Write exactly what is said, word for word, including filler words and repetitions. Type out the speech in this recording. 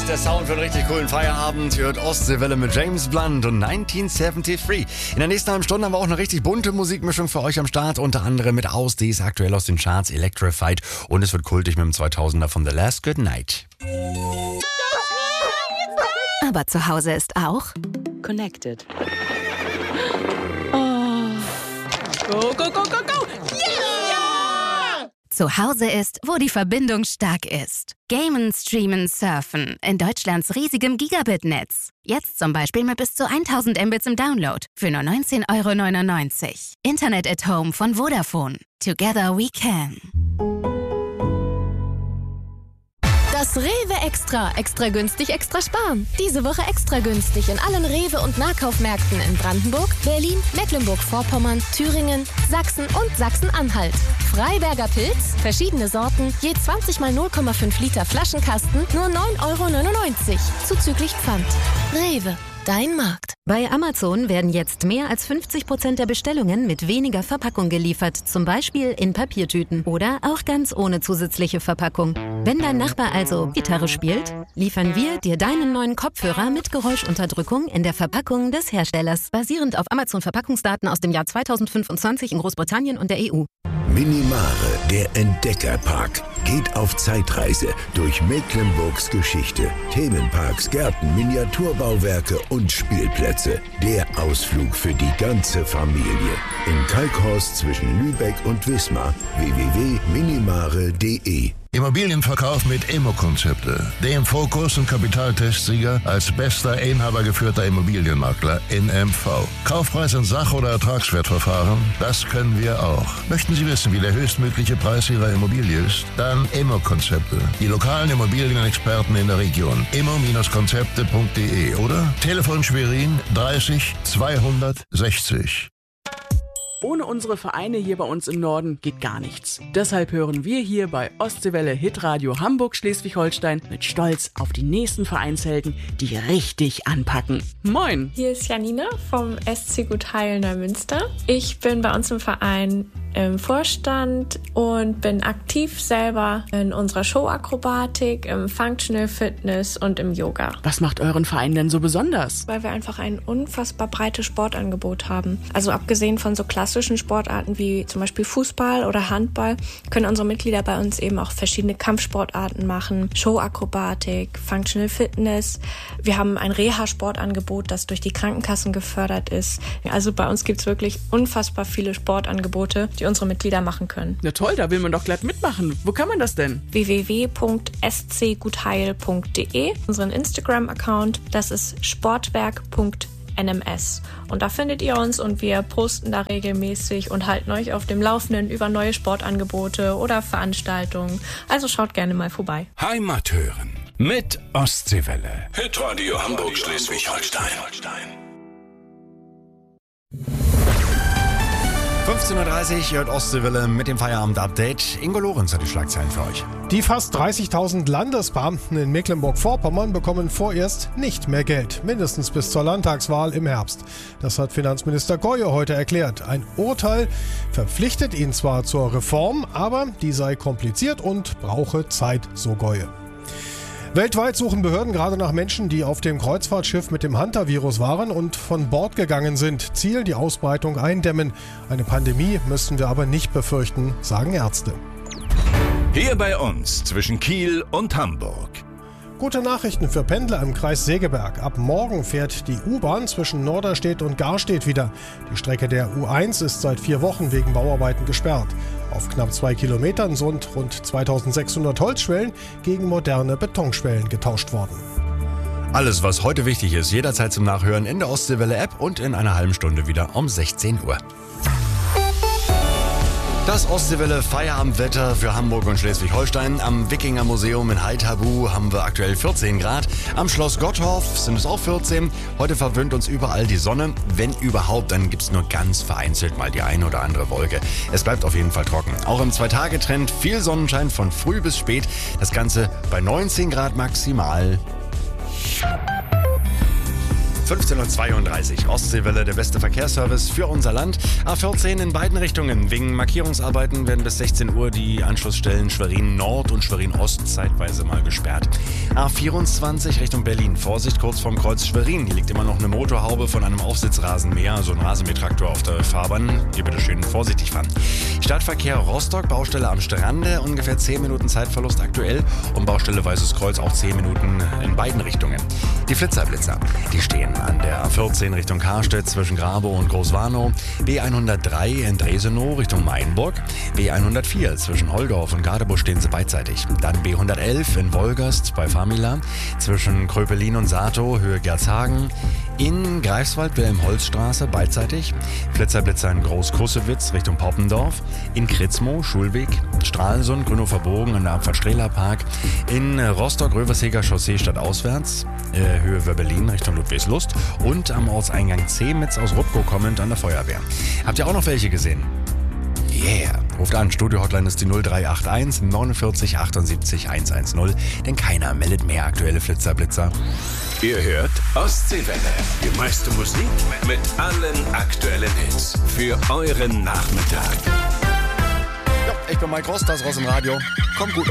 ist der Sound für einen richtig coolen Feierabend. Ihr hört Ostseewelle mit James Blunt und neunzehnhundertdreiundsiebzig. In der nächsten halben Stunde haben wir auch eine richtig bunte Musikmischung für euch am Start. Unter anderem mit Ausdies, aktuell aus den Charts, Electrified. Und es wird kultig mit dem zweitausender von The Last Good Night. Aber zu Hause ist auch Connected. Oh. Go, go, go, go, go! Yeah! Zu Hause ist, wo die Verbindung stark ist. Gamen, Streamen, Surfen in Deutschlands riesigem Gigabit-Netz. Jetzt zum Beispiel mit bis zu tausend Mbits im Download für nur neunzehn Euro neunundneunzig. Internet at Home von Vodafone. Together we can. Das Rewe Extra. Extra günstig, extra sparen. Diese Woche extra günstig in allen Rewe- und Nahkaufmärkten in Brandenburg, Berlin, Mecklenburg-Vorpommern, Thüringen, Sachsen und Sachsen-Anhalt. Freiberger Pilz, verschiedene Sorten, je zwanzig mal null Komma fünf Liter Flaschenkasten, nur neun Euro neunundneunzig. Zuzüglich Pfand. Rewe. Dein Markt. Bei Amazon werden jetzt mehr als fünfzig Prozent der Bestellungen mit weniger Verpackung geliefert. Zum Beispiel in Papiertüten oder auch ganz ohne zusätzliche Verpackung. Wenn dein Nachbar also Gitarre spielt, liefern wir dir deinen neuen Kopfhörer mit Geräuschunterdrückung in der Verpackung des Herstellers. Basierend auf Amazon-Verpackungsdaten aus dem Jahr zweitausendfünfundzwanzig in Großbritannien und der E U. Minimare, der Entdeckerpark, geht auf Zeitreise durch Mecklenburgs Geschichte. Themenparks, Gärten, Miniaturbauwerke und Spielplätze. Der Ausflug für die ganze Familie. In Kalkhorst zwischen Lübeck und Wismar. w w w punkt minimare punkt de. Immobilienverkauf mit Immo-Konzepte. Dem Fokus- und Kapitaltestsieger als bester inhabergeführter Immobilienmakler in M V. Kaufpreis in Sach- oder Ertragswertverfahren, das können wir auch. Möchten Sie wissen, wie der höchstmögliche Preis Ihrer Immobilie ist? Dann Immo-Konzepte. Die lokalen Immobilienexperten in der Region. immo Konzepte punkt de oder Telefon Schwerin dreißig zweihundertsechzig. Ohne unsere Vereine hier bei uns im Norden geht gar nichts. Deshalb hören wir hier bei Ostseewelle Hitradio Hamburg-Schleswig-Holstein mit Stolz auf die nächsten Vereinshelden, die richtig anpacken. Moin! Hier ist Janina vom S C Gutheil Neumünster. Ich bin bei uns im Verein im Vorstand und bin aktiv selber in unserer Showakrobatik, im Functional Fitness und im Yoga. Was macht euren Verein denn so besonders? Weil wir einfach ein unfassbar breites Sportangebot haben. Also abgesehen von so klassischen Sportarten wie zum Beispiel Fußball oder Handball, können unsere Mitglieder bei uns eben auch verschiedene Kampfsportarten machen, Showakrobatik, Functional Fitness. Wir haben ein Reha-Sportangebot, das durch die Krankenkassen gefördert ist. Also bei uns gibt es wirklich unfassbar viele Sportangebote, die unsere Mitglieder machen können. Na toll, da will man doch glatt mitmachen. Wo kann man das denn? w w w punkt s c gutheil punkt de, unseren Instagram-Account, das ist sportwerk punkt n m s. Und da findet ihr uns und wir posten da regelmäßig und halten euch auf dem Laufenden über neue Sportangebote oder Veranstaltungen. Also schaut gerne mal vorbei. Heimat hören mit Ostseewelle. Hitradio Hamburg-Schleswig-Holstein. fünfzehn Uhr dreißig, ihr hört Ostseewelle mit dem Feierabend-Update. Ingo Lorenz hat die Schlagzeilen für euch. Die fast dreißigtausend Landesbeamten in Mecklenburg-Vorpommern bekommen vorerst nicht mehr Geld, mindestens bis zur Landtagswahl im Herbst. Das hat Finanzminister Goye heute erklärt. Ein Urteil verpflichtet ihn zwar zur Reform, aber die sei kompliziert und brauche Zeit, so Goye. Weltweit suchen Behörden gerade nach Menschen, die auf dem Kreuzfahrtschiff mit dem Hunter-Virus waren und von Bord gegangen sind. Ziel die Ausbreitung eindämmen. Eine Pandemie müssten wir aber nicht befürchten, sagen Ärzte. Hier bei uns zwischen Kiel und Hamburg. Gute Nachrichten für Pendler im Kreis Segeberg. Ab morgen fährt die U-Bahn zwischen Norderstedt und Garstedt wieder. Die Strecke der U eins ist seit vier Wochen wegen Bauarbeiten gesperrt. Auf knapp zwei Kilometern sind rund zweitausendsechshundert Holzschwellen gegen moderne Betonschwellen getauscht worden. Alles, was heute wichtig ist, jederzeit zum Nachhören in der Ostseewelle-App und in einer halben Stunde wieder um sechzehn Uhr. Das Ostseewelle Feierabendwetter für Hamburg und Schleswig-Holstein. Am Wikinger Museum in Haithabu haben wir aktuell vierzehn Grad. Am Schloss Gottorf sind es auch vierzehn. Heute verwöhnt uns überall die Sonne. Wenn überhaupt, dann gibt es nur ganz vereinzelt mal die eine oder andere Wolke. Es bleibt auf jeden Fall trocken. Auch im Zwei-Tage-Trend viel Sonnenschein von früh bis spät. Das Ganze bei neunzehn Grad maximal. fünfzehn Uhr zweiunddreißig, Ostseewelle, der beste Verkehrsservice für unser Land. A vierzehn in beiden Richtungen. Wegen Markierungsarbeiten werden bis sechzehn Uhr die Anschlussstellen Schwerin Nord und Schwerin Ost zeitweise mal gesperrt. A vierundzwanzig Richtung Berlin. Vorsicht kurz vorm Kreuz Schwerin. Hier liegt immer noch eine Motorhaube von einem Aufsitzrasenmäher, also ein Rasenmähertraktor auf der Fahrbahn. Hier bitte schön vorsichtig fahren. Stadtverkehr Rostock, Baustelle am Strande, ungefähr zehn Minuten Zeitverlust aktuell. Und Baustelle Weißes Kreuz auch zehn Minuten in beiden Richtungen. Die Flitzer-Blitzer, die stehen an der A vierzehn Richtung Karstedt zwischen Grabow und Großwarnow. B hundertdrei in Dresenow Richtung Mainburg. B hundertvier zwischen Holdorf und Gadebusch stehen sie beidseitig. Dann B hundertelf in Wolgast bei Famila zwischen Kröpelin und Sato, Höhe Gerzhagen. In Greifswald, Wilhelm-Holz-Straße, beidseitig. Flitzer-Blitzer in Groß-Kussewitz Richtung Poppendorf. In Kritzmo, Schulweg. Stralsund, Grünhofer Bogen in der Abfahrt-Strehler-Park. In Rostock, Röversheger Chaussee stadtauswärts. Äh, Höhe Wöbbelin Richtung Ludwigslust. Und am Ortseingang Zemitz aus Rupko kommend an der Feuerwehr. Habt ihr auch noch welche gesehen? Yeah. Ruft an, Studio-Hotline ist die null drei acht eins neunundvierzig achtundsiebzig hundertzehn. Denn keiner meldet mehr aktuelle Flitzer-Blitzer. Ihr hört Ostseewelle. Die meiste Musik mit allen aktuellen Hits. Für euren Nachmittag. Ja, ich bin Mike Ross, das Ross im Radio. Kommt gut.